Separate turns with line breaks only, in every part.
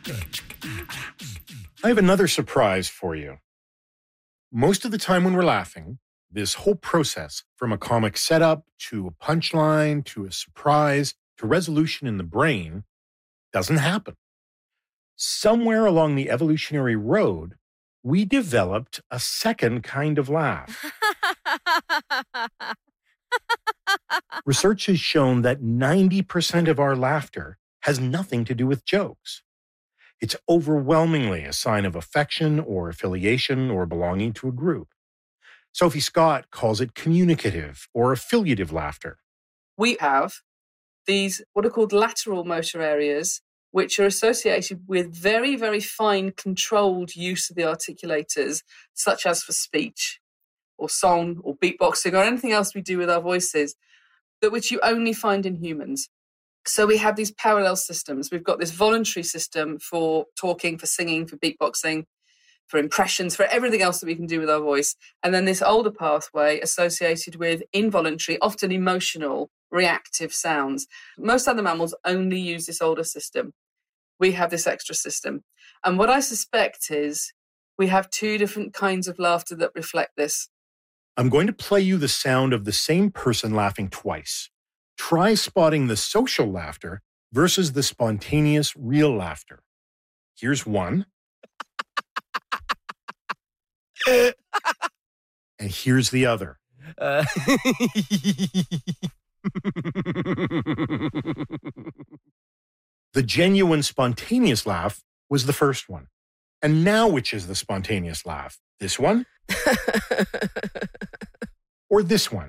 I have another surprise for you. Most of the time when we're laughing, this whole process, from a comic setup to a punchline to a surprise to resolution in the brain, doesn't happen. Somewhere along the evolutionary road, we developed a second kind of laugh. Research has shown that 90% of our laughter has nothing to do with jokes. It's overwhelmingly a sign of affection or affiliation or belonging to a group. Sophie Scott calls it communicative or affiliative laughter.
We have these what are called lateral motor areas, which are associated with very, very fine controlled use of the articulators, such as for speech or song or beatboxing or anything else we do with our voices, that which you only find in humans. So we have these parallel systems. We've got this voluntary system for talking, for singing, for beatboxing, for impressions, for everything else that we can do with our voice. And then this older pathway associated with involuntary, often emotional, reactive sounds. Most other mammals only use this older system. We have this extra system. And what I suspect is we have two different kinds of laughter that reflect this.
I'm going to play you the sound of the same person laughing twice. Try spotting the social laughter versus the spontaneous, real laughter. Here's one. And here's the other. The genuine spontaneous laugh was the first one. And now which is the spontaneous laugh? This one? Or this one?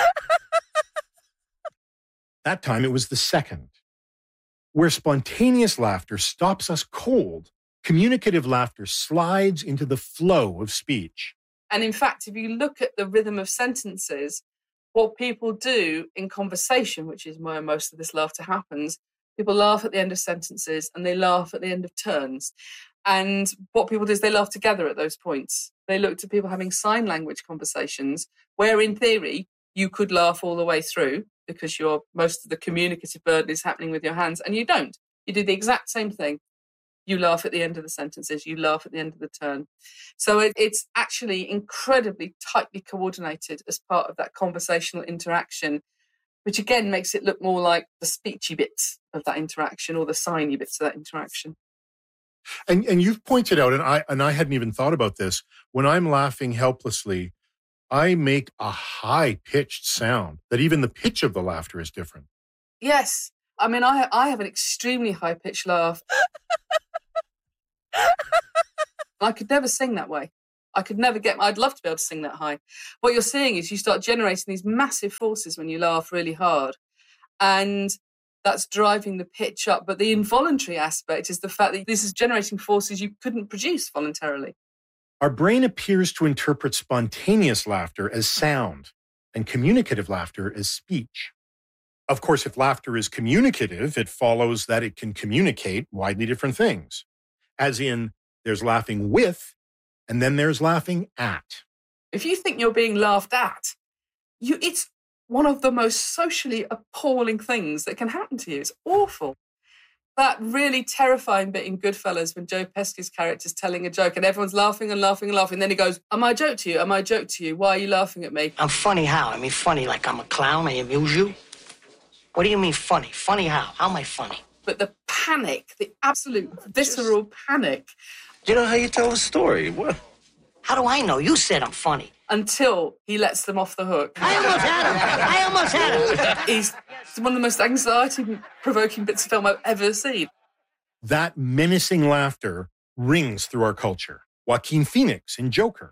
That time it was the second. Where spontaneous laughter stops us cold, communicative laughter slides into the flow of speech.
And in fact, if you look at the rhythm of sentences, what people do in conversation, which is where most of this laughter happens, people laugh at the end of sentences and they laugh at the end of turns. And what people do is they laugh together at those points. They look to people having sign language conversations where, in theory, you could laugh all the way through because most of the communicative burden is happening with your hands, and you don't. You do the exact same thing. You laugh at the end of the sentences. You laugh at the end of the turn. So it's actually incredibly tightly coordinated as part of that conversational interaction, which again makes it look more like the speechy bits of that interaction or the signy bits of that interaction.
And you've pointed out, and I hadn't even thought about this, when I'm laughing helplessly, I make a high-pitched sound that even the pitch of the laughter is different.
Yes. I mean, I have an extremely high-pitched laugh. I could never sing that way. I'd love to be able to sing that high. What you're seeing is you start generating these massive forces when you laugh really hard. And that's driving the pitch up. But the involuntary aspect is the fact that this is generating forces you couldn't produce voluntarily.
Our brain appears to interpret spontaneous laughter as sound and communicative laughter as speech. Of course, if laughter is communicative, it follows that it can communicate widely different things. As in, there's laughing with, and then there's laughing at.
If you think you're being laughed at, it's one of the most socially appalling things that can happen to you. It's awful. That really terrifying bit in Goodfellas when Joe Pesci's character is telling a joke and everyone's laughing and laughing and laughing. Then he goes, am I a joke to you? Am I a joke to you? Why are you laughing at me?
I'm funny how? I mean, funny like I'm a clown, I amuse you? What do you mean funny? Funny how? How am I funny?
But the panic, the absolute visceral panic.
You know how you tell a story. What?
How do I know? You said I'm funny.
Until he lets them off the hook.
I almost had him.
He's one of the most anxiety-provoking bits of film I've ever seen.
That menacing laughter rings through our culture. Joaquin Phoenix in Joker.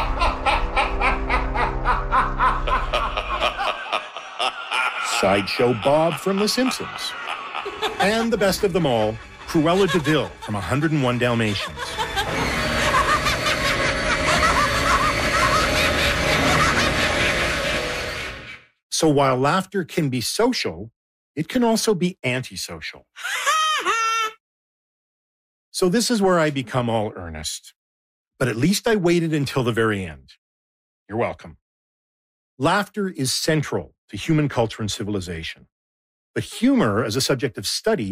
Sideshow Bob from The Simpsons. And the best of them all, Cruella de Vil from 101 Dalmatians. So while laughter can be social, it can also be antisocial. So this is where I become all earnest. But at least I waited until the very end. You're welcome. Laughter is central to human culture and civilization. But humor as a subject of study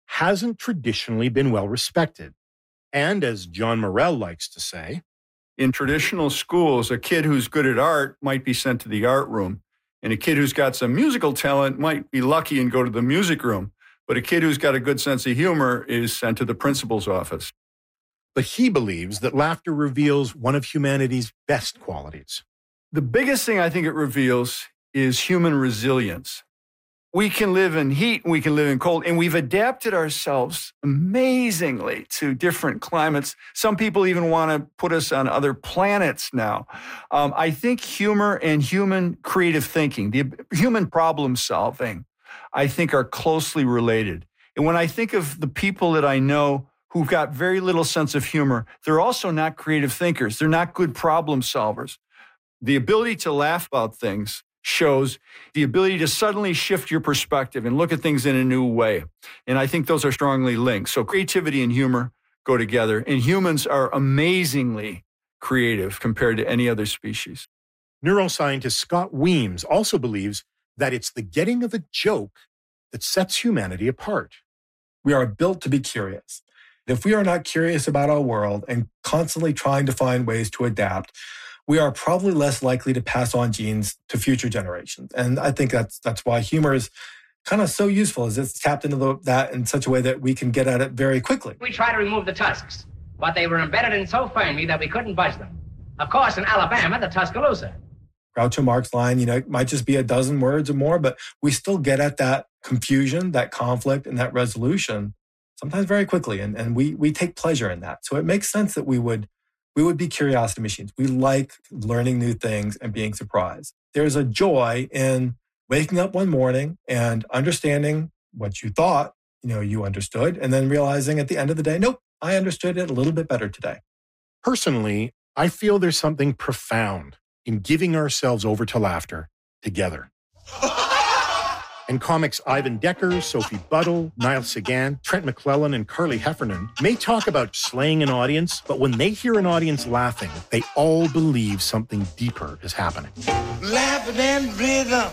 hasn't traditionally been well respected. And as John Morell likes to say,
in traditional schools, a kid who's good at art might be sent to the art room, and a kid who's got some musical talent might be lucky and go to the music room. But a kid who's got a good sense of humor is sent to the principal's office.
But he believes that laughter reveals one of humanity's best qualities.
The biggest thing I think it reveals is human resilience. We can live in heat, we can live in cold, and we've adapted ourselves amazingly to different climates. Some people even want to put us on other planets now. I think humor and human creative thinking, the human problem solving, I think are closely related. And when I think of the people that I know who've got very little sense of humor, they're also not creative thinkers. They're not good problem solvers. The ability to laugh about things shows the ability to suddenly shift your perspective and look at things in a new way. And I think those are strongly linked. So creativity and humor go together. And humans are amazingly creative compared to any other species.
Neuroscientist Scott Weems also believes that it's the getting of a joke that sets humanity apart.
We are built to be curious. If we are not curious about our world and constantly trying to find ways to adapt, we are probably less likely to pass on genes to future generations. And I think that's why humor is kind of so useful, is it's tapped into that in such a way that we can get at it very quickly.
We tried to remove the tusks, but they were embedded in so firmly that we couldn't budge them. Of course, in Alabama, the Tuscaloosa.
Groucho Marx line, it might just be a dozen words or more, but we still get at that confusion, that conflict, and that resolution sometimes very quickly. And we take pleasure in that. So it makes sense that we would be curiosity machines. We like learning new things and being surprised. There's a joy in waking up one morning and understanding what you thought, you understood, and then realizing at the end of the day, nope, I understood it a little bit better today.
Personally, I feel there's something profound in giving ourselves over to laughter together. And comics Ivan Decker, Sophie Buttle, Niall Sagan, Trent McClellan, and Carly Heffernan may talk about slaying an audience, but when they hear an audience laughing, they all believe something deeper is happening.
Laughing and rhythm.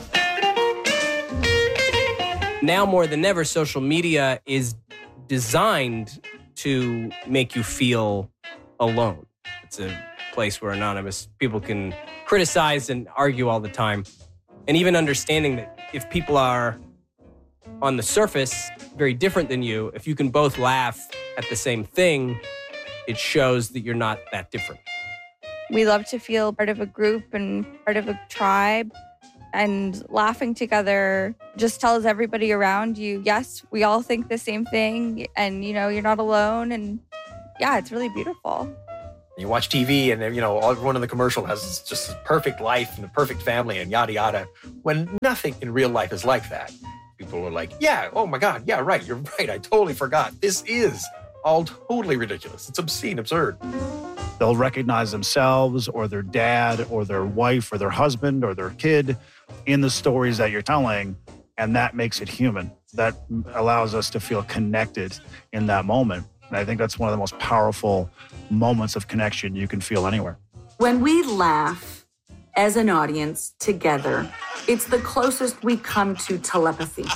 Now more than ever, social media is designed to make you feel alone. It's a place where anonymous people can criticize and argue all the time. And even understanding that if people are on the surface very different than you, if you can both laugh at the same thing, it shows that you're not that different.
We love to feel part of a group and part of a tribe. And laughing together just tells everybody around you, yes, we all think the same thing. And, you're not alone. And yeah, it's really beautiful.
You watch TV and, everyone in the commercial has just a perfect life and a perfect family and yada, yada, when nothing in real life is like that. People are like, yeah, oh my God, yeah, right, you're right, I totally forgot. This is all totally ridiculous. It's obscene, absurd.
They'll recognize themselves or their dad or their wife or their husband or their kid in the stories that you're telling, and that makes it human. That allows us to feel connected in that moment. And I think that's one of the most powerful moments of connection you can feel anywhere.
When we laugh as an audience together, it's the closest we come to telepathy.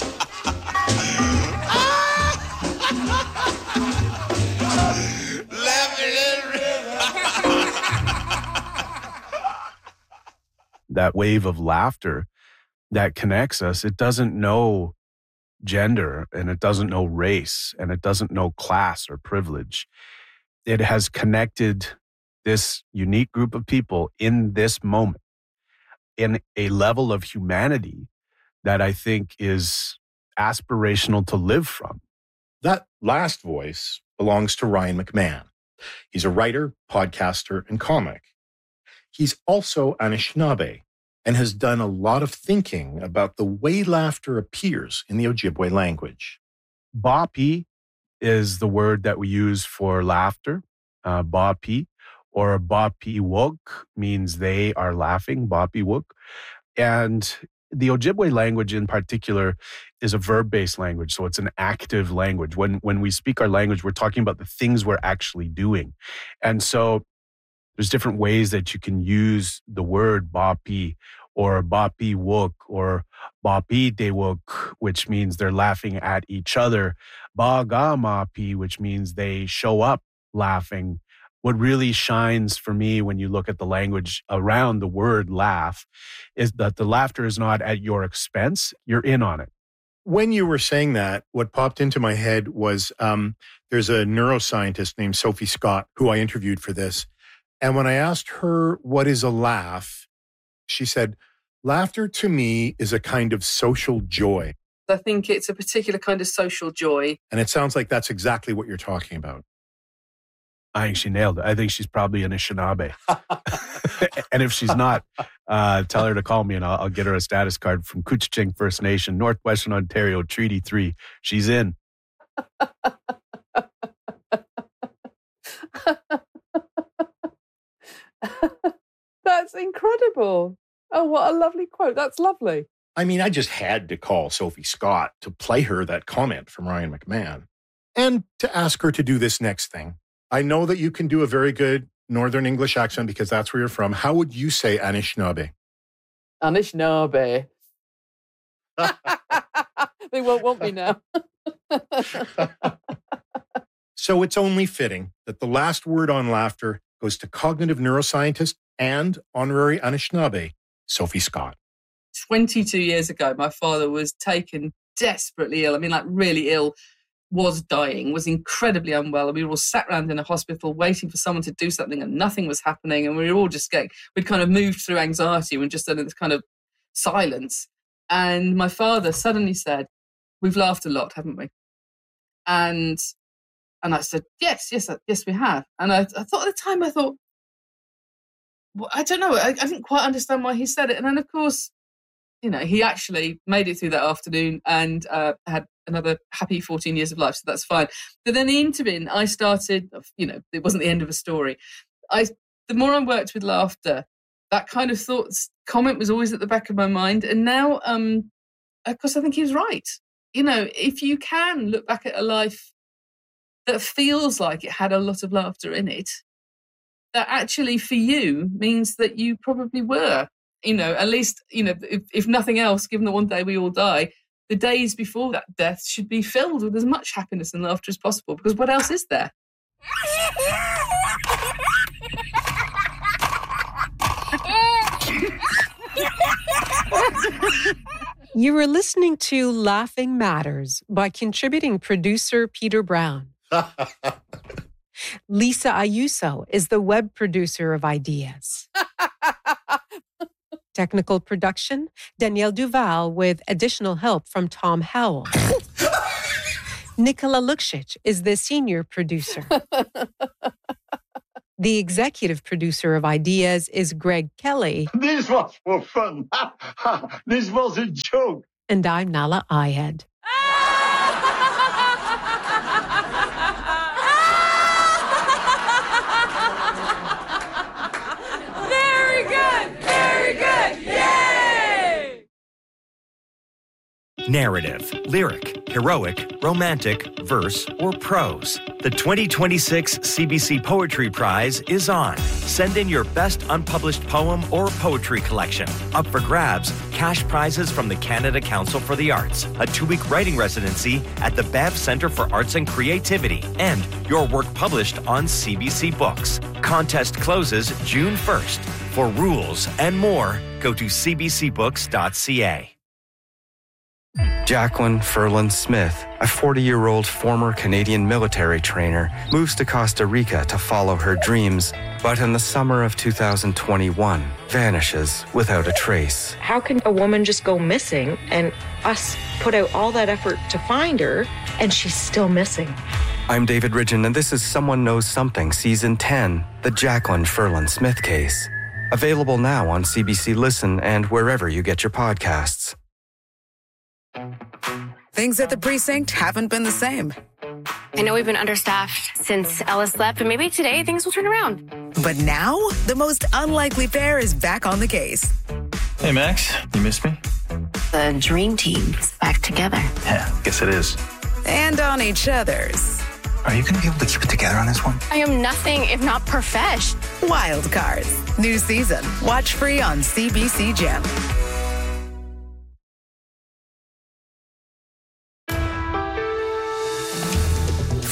That wave of laughter that connects us, it doesn't know gender, and it doesn't know race, and it doesn't know class or privilege. It has connected this unique group of people in this moment in a level of humanity that I think is aspirational to live from.
That last voice belongs to Ryan McMahon. He's a writer, podcaster, and comic. He's also Anishinaabe and has done a lot of thinking about the way laughter appears in the Ojibwe language.
Bapi is the word that we use for laughter, Bapi, or Bapiwok means they are laughing, Bapiwok. And the Ojibwe language in particular is a verb-based language, so it's an active language. When we speak our language, we're talking about the things we're actually doing. And so there's different ways that you can use the word Bapi or Bapi Wook, or Bapi De Wook, which means they're laughing at each other. Baga Mapi, which means they show up laughing. What really shines for me when you look at the language around the word laugh is that the laughter is not at your expense. You're in on it.
When you were saying that, what popped into my head was there's a neuroscientist named Sophie Scott who I interviewed for this. And when I asked her, what is a laugh? She said, laughter to me is a kind of social joy.
I think it's a particular kind of social joy.
And it sounds like that's exactly what you're talking about.
I think she nailed it. I think she's probably an Anishinaabe. And if she's not, tell her to call me and I'll get her a status card from Couchiching First Nation, Northwestern Ontario, Treaty 3. She's in.
That's incredible. Oh, what a lovely quote. That's lovely.
I mean, I just had to call Sophie Scott to play her that comment from Ryan McMahon and to ask her to do this next thing. I know that you can do a very good Northern English accent because that's where you're from. How would you say Anishinaabe?
Anishinaabe. They won't want me now.
So it's only fitting that the last word on laughter goes to cognitive neuroscientist and honorary Anishinaabe, Sophie Scott.
22 years ago, my father was taken desperately ill. I mean, like really ill. Was dying, was incredibly unwell. And we were all sat around in a hospital waiting for someone to do something and nothing was happening. And we were all just we'd kind of moved through anxiety and just in this kind of silence. And my father suddenly said, we've laughed a lot, haven't we? And I said, yes, we have. And I thought at the time, well, I don't know. I didn't quite understand why he said it. And then, of course, you know, he actually made it through that afternoon and had another happy 14 years of life, so that's fine. But then the interim, I started, you know, it wasn't the end of a story. The more I worked with laughter, that kind of comment was always at the back of my mind. And now, of course, I think he was right. You know, if you can look back at a life that feels like it had a lot of laughter in it, that actually for you means that you probably were, you know, at least, you know, if nothing else, given that one day we all die, the days before that death should be filled with as much happiness and laughter as possible, because what else is there?
You were listening to Laughing Matters by contributing producer Peter Brown. Lisa Ayuso is the web producer of Ideas. Technical production, Danielle Duval with additional help from Tom Howell. Nicola Luksic is the senior producer. The executive producer of Ideas is Greg Kelly.
This was for fun. This was a joke.
And I'm Nala Ayed.
Very good. Very good. Yay!
Narrative, lyric, heroic, romantic, verse, or prose. The 2026 CBC Poetry Prize is on. Send in your best unpublished poem or poetry collection. Up for grabs, cash prizes from the Canada Council for the Arts, a 2-week writing residency at the Bev Centre for Arts and Creativity, and your work published on CBC Books. Contest closes June 1st. For rules and more, go to cbcbooks.ca.
Jacqueline Ferland Smith, a 40-year-old former Canadian military trainer, moves to Costa Rica to follow her dreams, but in the summer of 2021, vanishes without a trace.
How can a woman just go missing and us put out all that effort to find her and she's still missing?
I'm David Ridgen, and this is Someone Knows Something, Season 10, The Jacqueline Ferland Smith Case. Available now on CBC Listen and wherever you get your podcasts.
Things at the precinct haven't been the same.
I know we've been understaffed since Ellis left, but maybe today things will turn around.
But now, the most unlikely pair is back on the case.
Hey, Max, you missed me?
The dream team is back together.
Yeah, guess it is.
And on each other's.
Are you going to be able to keep it together on this one?
I am nothing if not profesh.
Wild Cards. New season. Watch free on CBC Gem.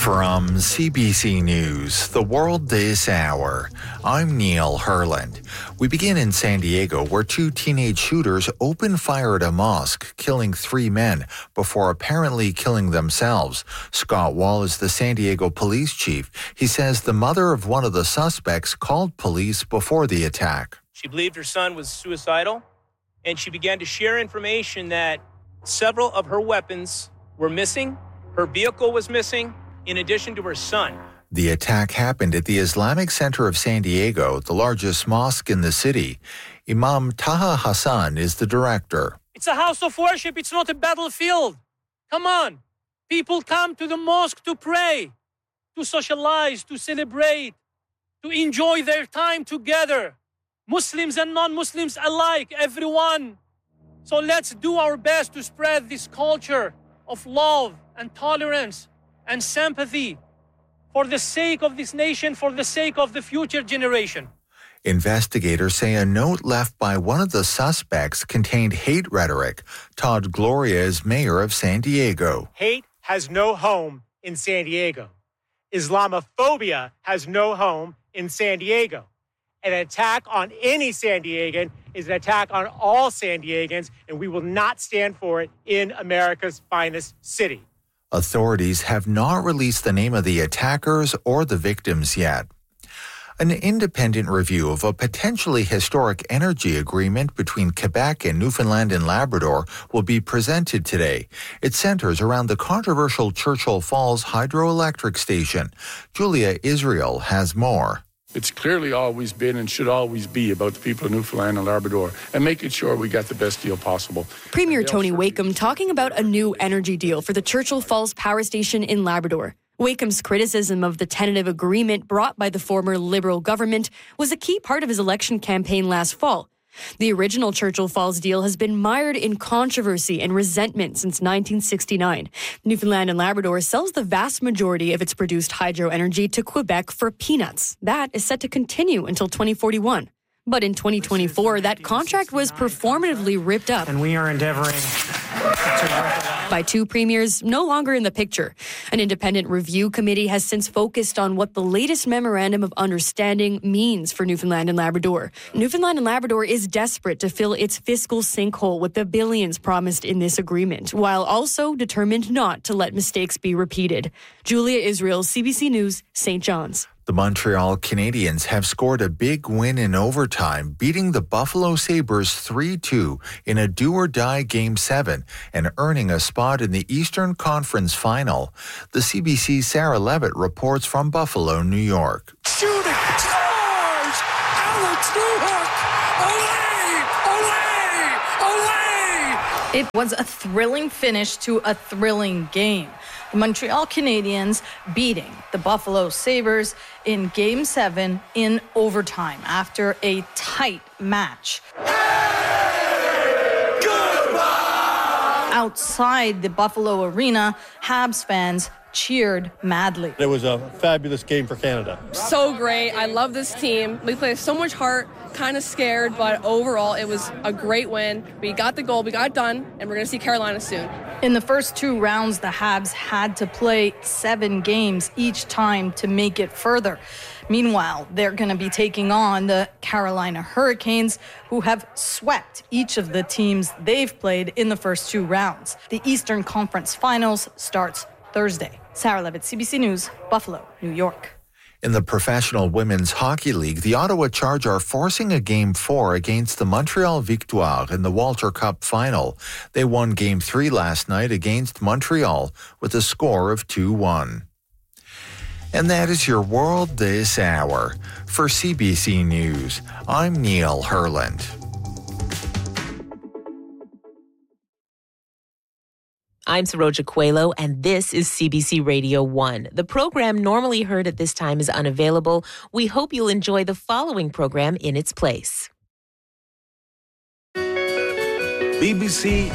From CBC News, The World This Hour, I'm Neil Herland. We begin in San Diego, where 2 teenage shooters opened fire at a mosque, killing 3 men before apparently killing themselves. Scott Wall is the San Diego police chief. He says the mother of one of the suspects called police before the attack.
She believed her son was suicidal, and she began to share information that several of her weapons were missing, her vehicle was missing, in addition to her son.
The attack happened at the Islamic Center of San Diego, the largest mosque in the city. Imam Taha Hassan is the director.
It's a house of worship. It's not a battlefield. Come on. People come to the mosque to pray, to socialize, to celebrate, to enjoy their time together. Muslims and non-Muslims alike, everyone. So let's do our best to spread this culture of love and tolerance and sympathy for the sake of this nation, for the sake of the future generation.
Investigators say a note left by one of the suspects contained hate rhetoric. Todd Gloria is mayor of San Diego.
Hate has no home in San Diego. Islamophobia has no home in San Diego. An attack on any San Diegan is an attack on all San Diegans, and we will not stand for it in America's finest city.
Authorities have not released the name of the attackers or the victims yet. An independent review of a potentially historic energy agreement between Quebec and Newfoundland and Labrador will be presented today. It centers around the controversial Churchill Falls hydroelectric station. Julia Israel has more.
It's clearly always been and should always be about the people of Newfoundland and Labrador and making sure we got the best deal possible.
Premier Tony Wakeham talking about a new energy deal for the Churchill Falls Power Station in Labrador. Wakeham's criticism of the tentative agreement brought by the former Liberal government was a key part of his election campaign last fall. The original Churchill Falls deal has been mired in controversy and resentment since 1969. Newfoundland and Labrador sells the vast majority of its produced hydro energy to Quebec for peanuts. That is set to continue until 2041. But in 2024, that contract was performatively ripped up.
And we are endeavoring
by 2 premiers no longer in the picture. An independent review committee has since focused on what the latest memorandum of understanding means for Newfoundland and Labrador. Newfoundland and Labrador is desperate to fill its fiscal sinkhole with the billions promised in this agreement, while also determined not to let mistakes be repeated. Julia Israel, CBC News, St. John's.
The Montreal Canadiens have scored a big win in overtime, beating the Buffalo Sabres 3-2 in a do-or-die Game 7 and earning a spot in the Eastern Conference Final. The CBC's Sarah Levitt reports from Buffalo, New York.
Shooting! Scores! Alex Newhook!
It was a thrilling finish to a thrilling game. The Montreal Canadiens beating the Buffalo Sabres in Game 7 in overtime after a tight match. Outside the Buffalo Arena, Habs fans cheered madly.
It was a fabulous game for Canada.
So great. I love this team. We played with so much heart, kind of scared, but overall it was a great win. We got the goal, we got it done, and we're going to see Carolina soon.
In the first 2 rounds, the Habs had to play 7 games each time to make it further. Meanwhile, they're going to be taking on the Carolina Hurricanes, who have swept each of the teams they've played in the first 2 rounds. The Eastern Conference Finals starts Thursday. Sarah Levitt, CBC News, Buffalo, New York.
In the Professional Women's Hockey League, the Ottawa Charge are forcing a Game 4 against the Montreal Victoire in the Walter Cup final. They won Game 3 last night against Montreal with a score of 2-1. And that is your World This Hour. For CBC News, I'm Neil Herland.
I'm Saroja Coelho, and this is CBC Radio 1. The program normally heard at this time is unavailable. We hope you'll enjoy the following program in its place.
BBC.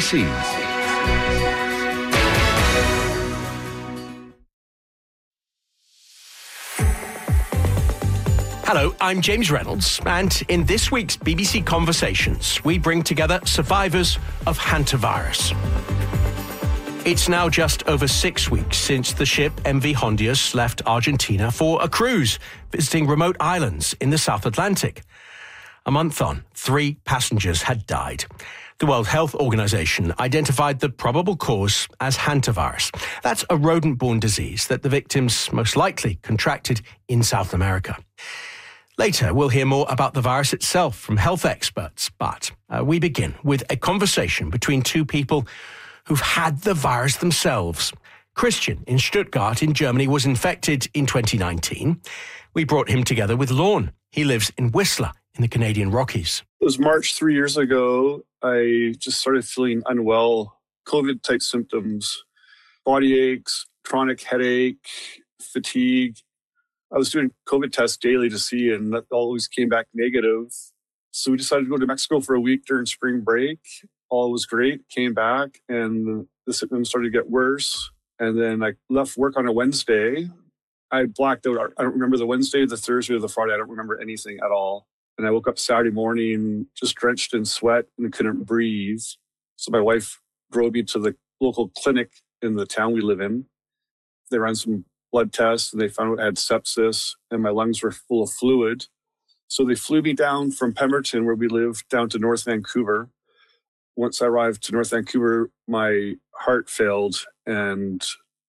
Hello, I'm James Reynolds, and in this week's BBC Conversations, we bring together survivors of hantavirus. It's now just over 6 weeks since the ship MV Hondius left Argentina for a cruise, visiting remote islands in the South Atlantic. A month on, 3 passengers had died. The World Health Organization identified the probable cause as hantavirus. That's a rodent-borne disease that the victims most likely contracted in South America. Later, we'll hear more about the virus itself from health experts, but we begin with a conversation between 2 people who've had the virus themselves. Christian in Stuttgart in Germany was infected in 2019. We brought him together with Lorne. He lives in Whistler in the Canadian Rockies.
It was March 3 years ago. I just started feeling unwell, COVID-type symptoms, body aches, chronic headache, fatigue. I was doing COVID tests daily to see, and that always came back negative. So we decided to go to Mexico for a week during spring break. All was great, came back, and the symptoms started to get worse. And then I left work on a Wednesday. I blacked out. I don't remember the Wednesday, the Thursday, or the Friday. I don't remember anything at all. And I woke up Saturday morning just drenched in sweat and couldn't breathe. So my wife drove me to the local clinic in the town we live in. They ran some blood tests and they found out I had sepsis and my lungs were full of fluid. So they flew me down from Pemberton, where we live, down to North Vancouver. Once I arrived to North Vancouver, my heart failed and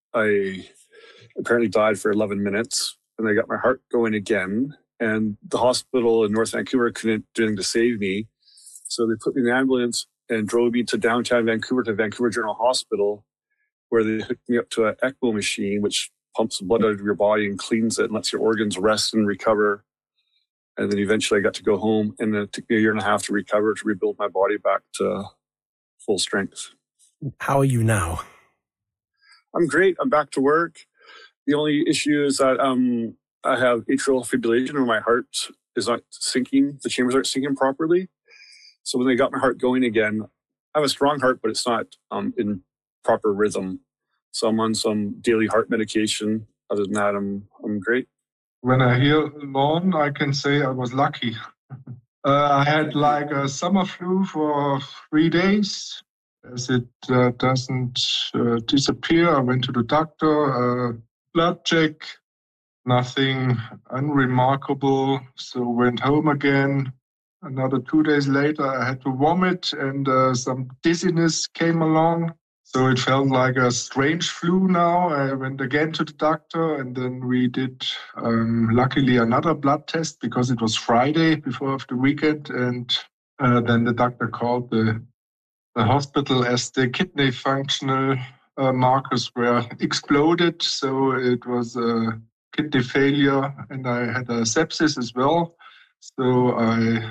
I apparently died for 11 minutes. And I got my heart going again. And the hospital in North Vancouver couldn't do anything to save me. So they put me in the ambulance and drove me to downtown Vancouver, to Vancouver General Hospital, where they hooked me up to an ECMO machine, which pumps the blood out of your body and cleans it and lets your organs rest and recover. And then eventually I got to go home, and then it took me a year and a half to recover, to rebuild my body back to full strength.
How are you now?
I'm great. I'm back to work. The only issue is that I have atrial fibrillation, where my heart is not syncing. The chambers aren't syncing properly. So when they got my heart going again, I have a strong heart, but it's not in proper rhythm. So I'm on some daily heart medication. Other than that, I'm great.
When I hear Lorne, I can say I was lucky. I had like a summer flu for 3 days. As it doesn't disappear, I went to the doctor, blood check, nothing unremarkable. So went home again. Another 2 days later, I had to vomit and some dizziness came along. So it felt like a strange flu now. I went again to the doctor, and then we did, luckily, another blood test because it was Friday before the weekend. And then the doctor called the hospital as the kidney functional markers were exploded. So it was a kidney failure, and I had a sepsis as well. So I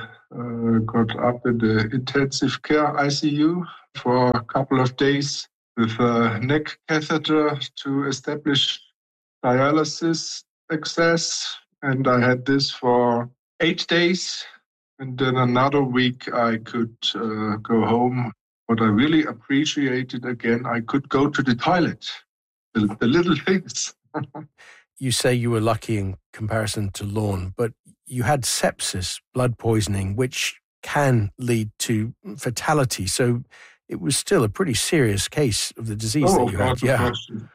got up in the intensive care ICU for a couple of days with a neck catheter to establish dialysis access. And I had this for 8 days. And then another week I could go home. What I really appreciated, again, I could go to the toilet, the little things.
You say you were lucky in comparison to Lorne, but you had sepsis, blood poisoning, which can lead to fatality. So it was still a pretty serious case of the disease that you had. Yeah,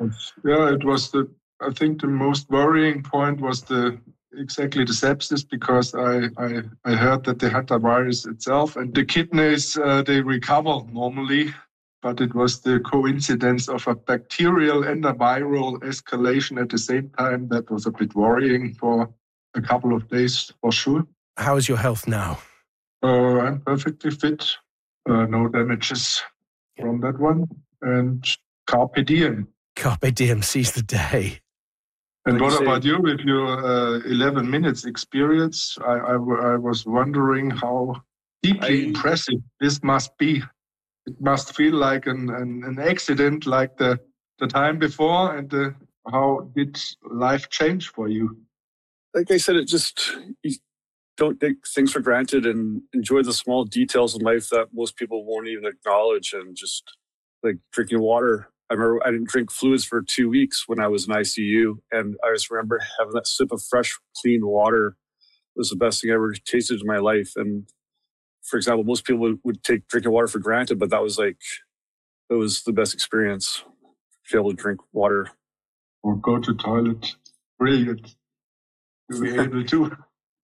it was I think the most worrying point was exactly the sepsis, because I heard that they had the virus itself, and the kidneys, they recover normally. But it was the coincidence of a bacterial and a viral escalation at the same time that was a bit worrying for a couple of days, for sure.
How is your health now?
I'm perfectly fit. No damages from that one. And carpe diem.
Carpe diem, seize the day.
And what about you with your 11 minutes experience? I was wondering how deeply impressive this must be. It must feel like an accident, like the time before. And how did life change for you?
Like I said, you don't take things for granted and enjoy the small details in life that most people won't even acknowledge. And just like drinking water. I remember I didn't drink fluids for 2 weeks when I was in ICU. And I just remember having that sip of fresh, clean water. It was the best thing I ever tasted in my life. And for example, most people would take drinking water for granted, but it was the best experience. be able to drink water.
Or go to toilet. Brilliant. To be able to.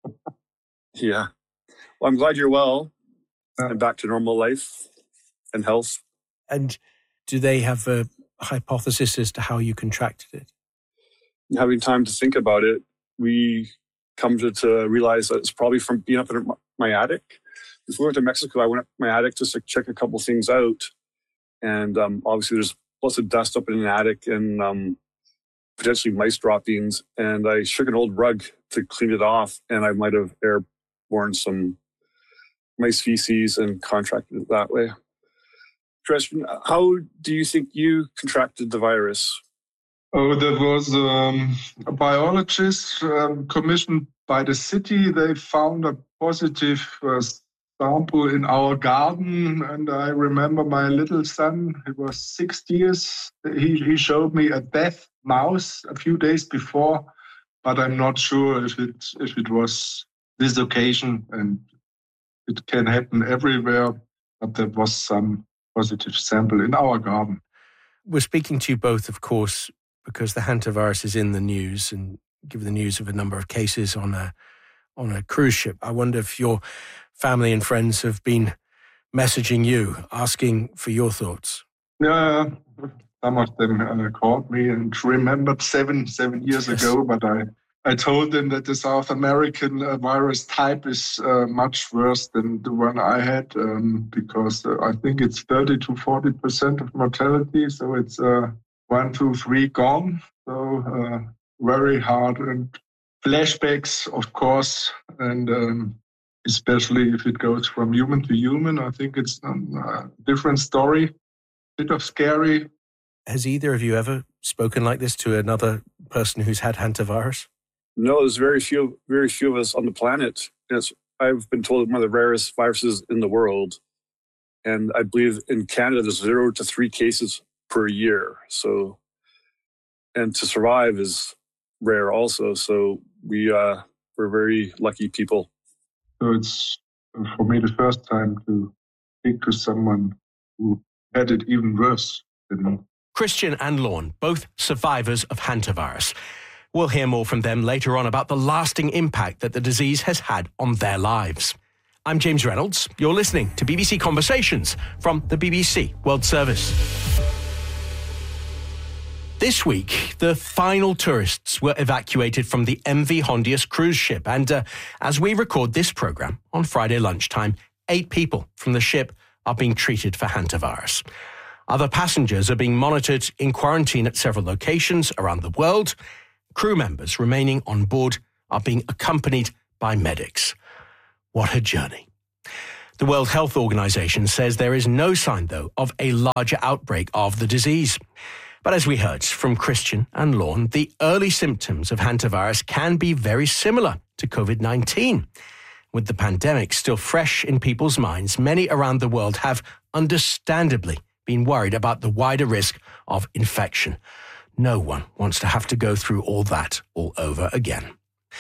Yeah. Well, I'm glad you're well and back to normal life and health.
And do they have a hypothesis as to how you contracted it?
Having time to think about it, we come to realize that it's probably from being up in my attic. Before we went to Mexico, I went up my attic just to check a couple things out. And obviously there's lots of dust up in an attic and potentially mice droppings. And I shook an old rug to clean it off, and I might have airborne some mice feces and contracted it that way. Christian, how do you think you contracted the virus?
Oh, there was a biologist commissioned by the city. They found a positive sample in our garden. And I remember my little son, he was 6 years. He showed me a dead mouse a few days before, but I'm not sure if it was this occasion, and it can happen everywhere. But there was some positive sample in our garden.
We're speaking to you both, of course, because the hantavirus is in the news, and given the news of a number of cases on a cruise ship. I wonder if your family and friends have been messaging you, asking for your thoughts.
Yeah, some of them called me and remembered seven years ago, but I told them that the South American virus type is much worse than the one I had, because I think it's 30 to 40% of mortality. So it's 1, 2, 3 gone. So very hard, and flashbacks, of course, and especially if it goes from human to human. I think it's a different story, bit of scary.
Has either of you ever spoken like this to another person who's had hantavirus?
No, there's very few of us on the planet. I've been told one of the rarest viruses in the world. And I believe in Canada, there's 0 to 3 cases per year. So, and to survive is rare also. So we're very lucky people.
So it's, for me, the first time to speak to someone who had it even worse than me.
Christian and Lorne, both survivors of hantavirus. We'll hear more from them later on about the lasting impact that the disease has had on their lives. I'm James Reynolds. You're listening to BBC Conversations from the BBC World Service. This week, the final tourists were evacuated from the MV Hondius cruise ship. And as we record this programme on Friday lunchtime, 8 people from the ship are being treated for hantavirus. Other passengers are being monitored in quarantine at several locations around the world. Crew members remaining on board are being accompanied by medics. What a journey. The World Health Organization says there is no sign, though, of a larger outbreak of the disease. But as we heard from Christian and Lorne, the early symptoms of hantavirus can be very similar to COVID-19. With the pandemic still fresh in people's minds, many around the world have understandably been worried about the wider risk of infection. No one wants to have to go through all that all over again.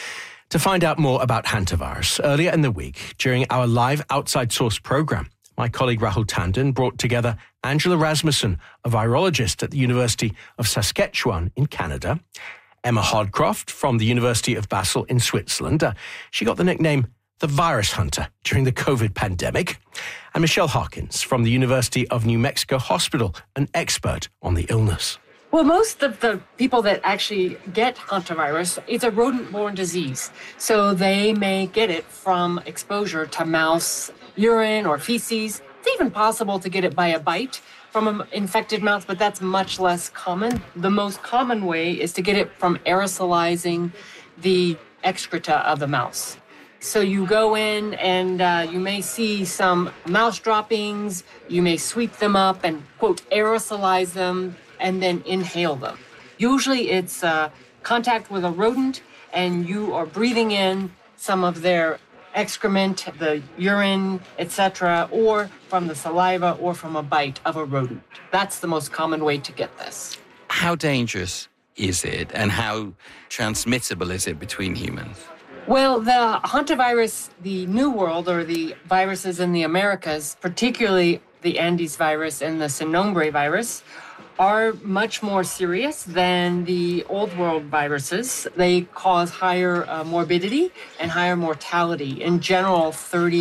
To find out more about hantavirus, earlier in the week, during our live Outside Source programme, my colleague Rahul Tandon brought together Angela Rasmussen, a virologist at the University of Saskatchewan in Canada, Emma Hodcroft from the University of Basel in Switzerland. She got the nickname the Virus Hunter during the COVID pandemic, and Michelle Hawkins from the University of New Mexico Hospital, an expert on the illness.
Well, most of the people that actually get hantavirus, it's a rodent-borne disease. So they may get it from exposure to mouse urine or feces. It's even possible to get it by a bite from an infected mouse, but that's much less common. The most common way is to get it from aerosolizing the excreta of the mouse. So you go in and you may see some mouse droppings. You may sweep them up and, quote, aerosolize them and then inhale them. Usually it's contact with a rodent and you are breathing in some of their excrement, the urine, etc., or from the saliva or from a bite of a rodent. That's the most common way to get this.
How dangerous is it and how transmissible is it between humans?
Well, the hantavirus, the New World, or the viruses in the Americas, particularly the Andes virus and the Sinombre virus, are much more serious than the old world viruses. They cause higher morbidity and higher mortality. In general,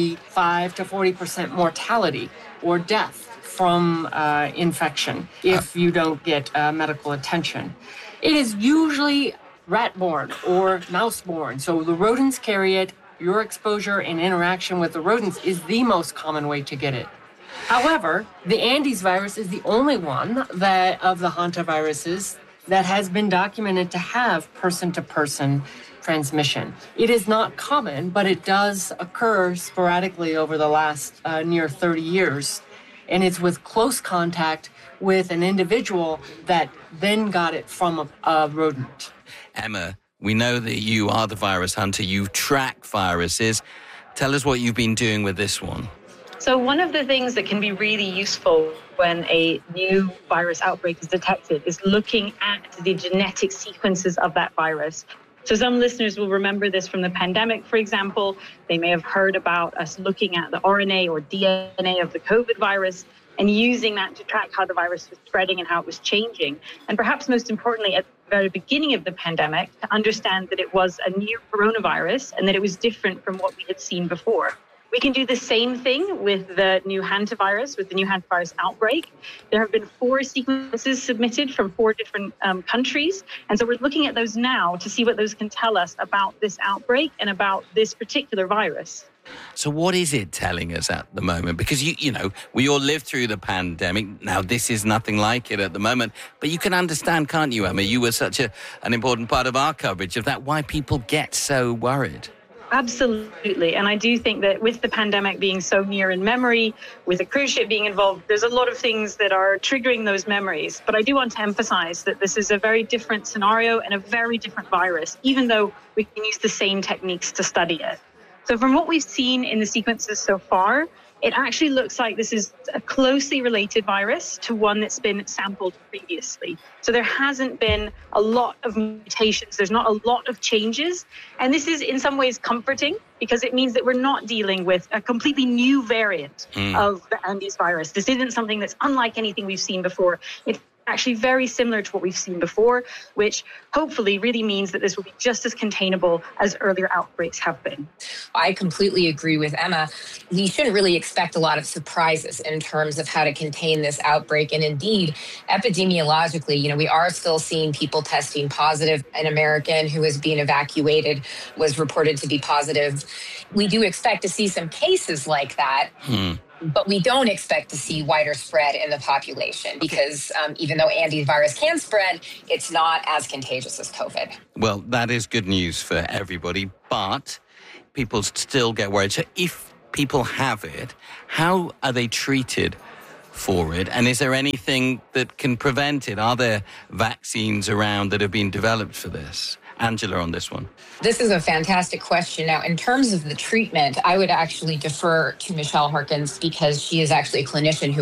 35 to 40% mortality or death from infection if you don't get medical attention. It is usually rat-borne or mouse-borne. So the rodents carry it. Your exposure and interaction with the rodents is the most common way to get it. However, the Andes virus is the only one that of the hantaviruses that has been documented to have person-to-person transmission. It is not common, but it does occur sporadically over the last near 30 years. And it's with close contact with an individual that then got it from a rodent.
Emma, we know that you are the virus hunter. You track viruses. Tell us what you've been doing with this one.
So one of the things that can be really useful when a new virus outbreak is detected is looking at the genetic sequences of that virus. So some listeners will remember this from the pandemic, for example. They may have heard about us looking at the RNA or DNA of the COVID virus and using that to track how the virus was spreading and how it was changing. And perhaps most importantly, at the very beginning of the pandemic, to understand that it was a new coronavirus and that it was different from what we had seen before. We can do the same thing with the new hantavirus, with the new hantavirus outbreak. There have been 4 sequences submitted from 4 different countries. And so we're looking at those now to see what those can tell us about this outbreak and about this particular virus.
So what is it telling us at the moment? Because, you know, we all lived through the pandemic. Now, this is nothing like it at the moment. But you can understand, can't you, Emma? You were such an important part of our coverage of that, why people get so worried.
Absolutely. And I do think that with the pandemic being so near in memory, with a cruise ship being involved, there's a lot of things that are triggering those memories. But I do want to emphasize that this is a very different scenario and a very different virus, even though we can use the same techniques to study it. So from what we've seen in the sequences so far, it actually looks like this is a closely related virus to one that's been sampled previously. So there hasn't been a lot of mutations. There's not a lot of changes. And this is in some ways comforting because it means that we're not dealing with a completely new variant of the Andes virus. This isn't something that's unlike anything we've seen before. It's actually very similar to what we've seen before, which hopefully really means that this will be just as containable as earlier outbreaks have been.
I completely agree with Emma. We shouldn't really expect a lot of surprises in terms of how to contain this outbreak. And indeed, epidemiologically, we are still seeing people testing positive. An American who was being evacuated was reported to be positive. We do expect to see some cases like that. But we don't expect to see wider spread in the population because even though Andes virus can spread, it's not as contagious as COVID.
Well, that is good news for everybody, but people still get worried. So if people have it, how are they treated for it? And is there anything that can prevent it? Are there vaccines around that have been developed for this? Angela, on this one.
This is a fantastic question. Now, in terms of the treatment, I would actually defer to Michelle Harkins because she is actually a clinician who